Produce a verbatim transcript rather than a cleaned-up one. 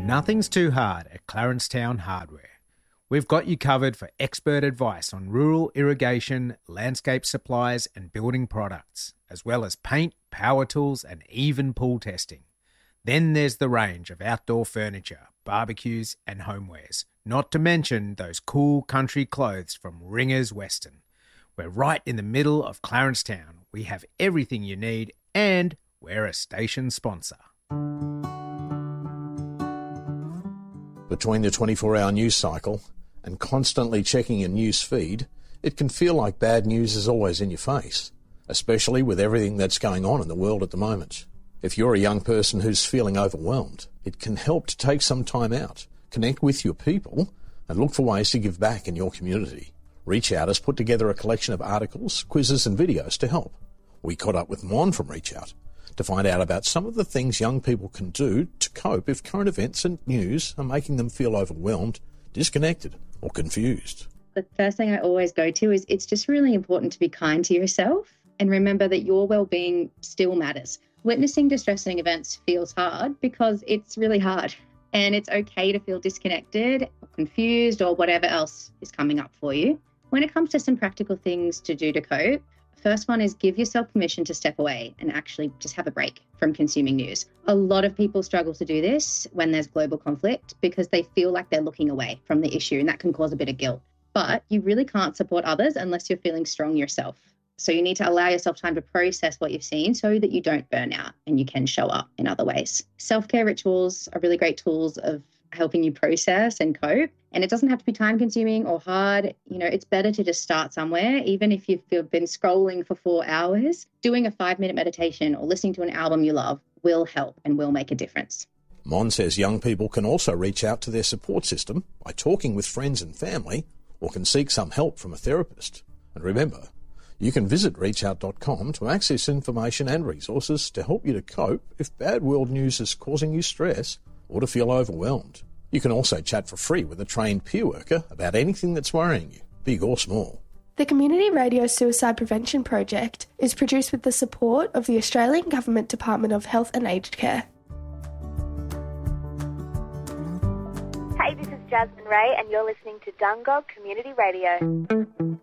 Nothing's too hard at Clarence Town Hardware. We've got you covered for expert advice on rural irrigation, landscape supplies and building products, as well as paint, power tools and even pool testing. Then there's the range of outdoor furniture, barbecues and homewares, not to mention those cool country clothes from Ringers Western. We're right in the middle of Clarence Town. We have everything you need and we're a station sponsor. Between the twenty-four hour news cycle and constantly checking your news feed, it can feel like bad news is always in your face, especially with everything that's going on in the world at the moment. If you're a young person who's feeling overwhelmed, it can help to take some time out, connect with your people, and look for ways to give back in your community. Reach Out has put together a collection of articles, quizzes and videos to help. We caught up with Mon from Reach Out to find out about some of the things young people can do to cope if current events and news are making them feel overwhelmed, disconnected or confused. The first thing I always go to is it's just really important to be kind to yourself and remember that your well-being still matters. Witnessing distressing events feels hard because it's really hard, and it's okay to feel disconnected or confused or whatever else is coming up for you. When it comes to some practical things to do to cope, first one is give yourself permission to step away and actually just have a break from consuming news. A lot of people struggle to do this when there's global conflict because they feel like they're looking away from the issue, and that can cause a bit of guilt. But you really can't support others unless you're feeling strong yourself. So you need to allow yourself time to process what you've seen so that you don't burn out and you can show up in other ways. Self-care rituals are really great tools of helping you process and cope. And it doesn't have to be time consuming or hard. You know, it's better to just start somewhere. Even if you've been scrolling for four hours, doing a five minute meditation or listening to an album you love will help and will make a difference. Mon says young people can also reach out to their support system by talking with friends and family or can seek some help from a therapist. And remember, you can visit reach out dot com to access information and resources to help you to cope if bad world news is causing you stress or to feel overwhelmed. You can also chat for free with a trained peer worker about anything that's worrying you, big or small. The Community Radio Suicide Prevention Project is produced with the support of the Australian Government Department of Health and Aged Care. Hey, this is Jasmine Ray and you're listening to Dungog Community Radio.